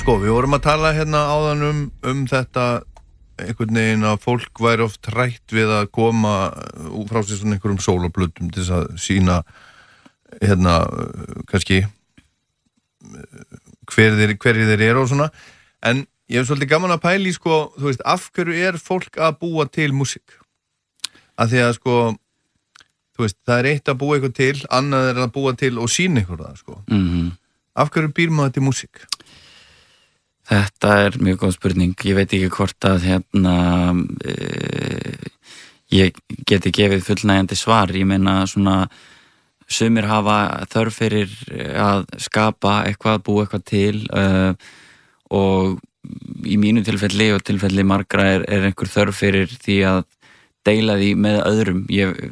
Sko, við vorum að tala hérna áðan þetta einhvern veginn að fólk væri oft hrætt við að koma frá sér svona einhverjum sólóplötum til þess að sína hérna kannski hverjir þeir eru og svona, en ég hef svolítið gaman að pæli, sko, þú veist, af hverju fólk að búa til músík? Af því að, sko, þú veist, það eitt að búa eitthvað til, annað að búa til og sína eitthvað það, sko. Af hverju býr maður til músík? Þetta mjög góð spurning. Ég veit ekki hvort að ég geti gefið fullnægjandi svar. Ég meina svona sumir hafa þörf fyrir að skapa eitthvað, búa eitthvað til og í mínu tilfelli og tilfelli margra einhver þörf fyrir því að deila því með öðrum.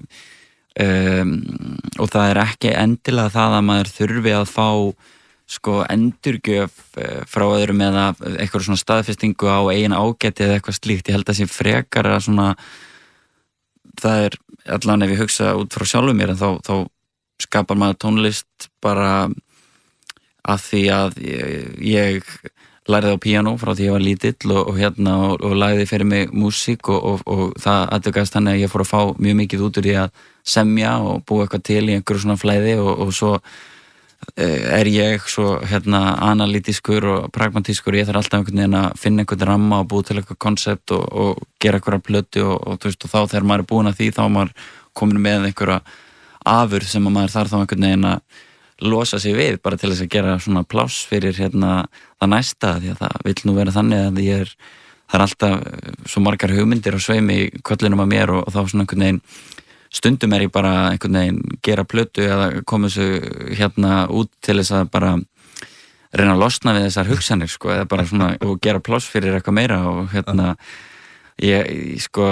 Og það ekki endilega það að maður þurfi að fá sko endurgjöf frá öðrum eða eitthvað svona staðfestingu á eigin ágæti eða eitthvað slíkt. Ég held að sé frekar að svona það allan ef ég hugsa út frá sjálfum mér en þá skapar maður tónlist bara af því að ég lærði á píanó frá því ég var lítill og lagði fyrir mig músík og það atvikaðist þannig að ég fór að fá mjög mikið út úr því að semja og búa eitthvað til í einhverju svona flæði og svo ég svo analítiskur og pragmatískur. Ég þarf alltaf einhvern veginn að finna einhvern ramma og búa til eitthvað konsept og gera einhverja plötu og þú veist, og þá þegar maður er búinn að því þá er maður komin með einhverja afurð sem maður þarf þá einhvern veginn að losa sig við bara til þess að gera svona pláss fyrir það næsta, því að það vill nú vera þannig að það er alltaf svo margar hugmyndir á sveimi í kollinum að mér og þá svona einhvern veginn stundum ég bara einhvern veginn gera plötu eða koma þessu út til þess að bara reyna að losna við þessar hugsanir sko, eða bara svona og gera pláss fyrir eitthvað meira og ég sko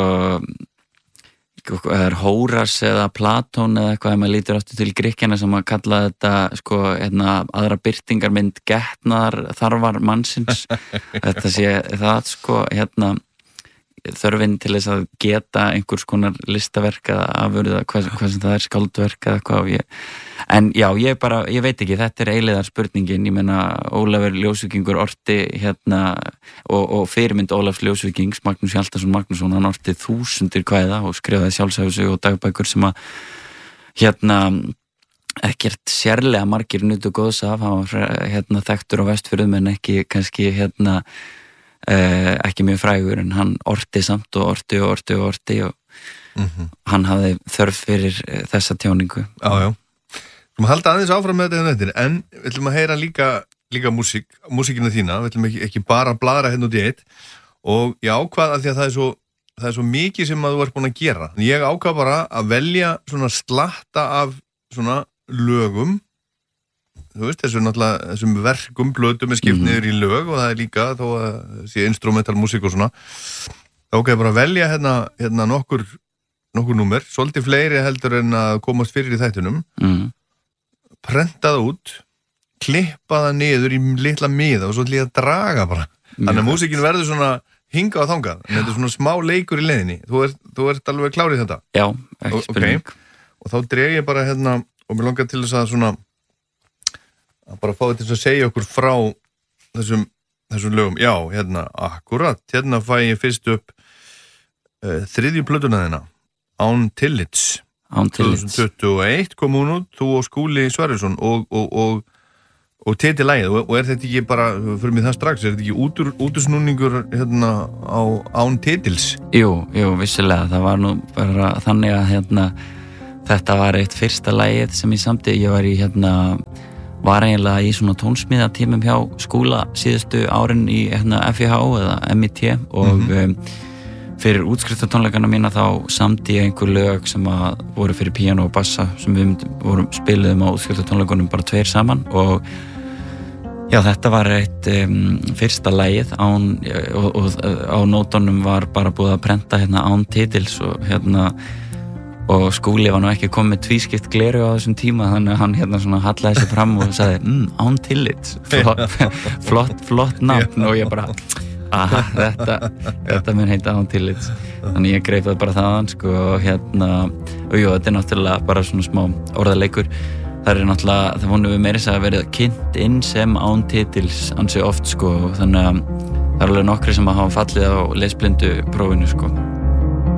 er Hóras eða Platón eða eitthvað ef maður lítur aftur til Grikkjana sem að kalla þetta sko aðra birtingarmynd getnaðar þarfar mannsins þetta sé það sko þörfin til þess að geta einhvers konar listaverk eða afurða, hvað sem það skáldverk eða hvað en já, ég veit ekki, þetta eilíðar spurningin. Ég meina Ólafur Ljósvíkingur orti og fyrirmynd Ólafs Ljósvíkings Magnús Hjaltason Magnússon, hann orti 1000 kvæða og skrifaði sjálfsævisögu og dagbækur sem að ekkert sérlega margir nutu góðs af. Hann var þekktur á Vestfjörðum en ekki kannski ekki mjög frægur, en hann orti samt og orti og hann hafði þörf fyrir þessa tjáningu. Já. Við ætlum að halda aðeins áfram með þetta en við ætlum að heyra líka músíkina þína, við ætlum ekki bara bladra hérna út í eitt og ég ákvað að því að það er svo mikið sem að þú ert búin að gera. Ég ákvað bara að velja svona slatta af svona lögum. Þú veist, þessum verkum, blötum skipt niður í lög og það líka þó að sé instrumental músík og svona. Þá ég bara velja hérna nokkur númer, svolítið fleiri heldur en að komast fyrir í þættunum. Prenta það út, klippa það niður í litla miða og svo ætla ég að draga bara. Þannig að músíkin verður svona hingað og þangað. En þetta er svona smá leikur í leiðinni. Þú ert alveg klárið þetta? Já, ekki spurning. Okay. Og þá dreg ég bara og mér langar til þess að svona að bara fá þetta til að segja okkur frá þessum lögum. Já, akkurat, fæ ég fyrst upp þriðju plötuna þina, Án tillits. 2021 kom hún út, þú og Skúli Sverrisson og titilagið, og þetta ekki bara, fyrir mig það strax, þetta ekki útusnúningur á Án titils? Jú, vissilega, það var nú bara þannig að þetta var eitt fyrsta lagið sem ég samti. Ég var eiginlega í svona tónsmíðatímum hjá Skúla síðustu árin í FIH eða MIT og fyrir útskriftartónleikana mína þá samdi ég einhver lög sem að voru fyrir píanó og bassa sem við spiluðum á útskriftartónleikunum bara 2 saman og já, þetta var eitt fyrsta lagið og á nótunum var bara búið að prenta Án titils og Skúli var nú ekki komið með tvískipt gleru á þessum tíma, þannig að hann svona hallaði sig fram og sagði Án tillits, flott nafn og ég bara þetta mun heita Án tillits. Þannig ég greip það bara þaðan sko og jú, þetta er náttúrulega bara svona smá orðaleikur. það náttúrulega, það vonum við meira þess að verið kynnt inn sem án titils ansi oft sko, og þannig að það alveg nokkri sem hafa fallið á lesblindu prófinu sko.